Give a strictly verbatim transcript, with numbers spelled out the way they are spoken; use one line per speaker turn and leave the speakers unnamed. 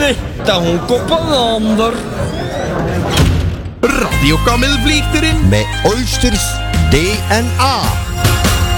Nee, dan hoek op een ander.
Radio Kamil vliegt erin.
Met Oysters D N A.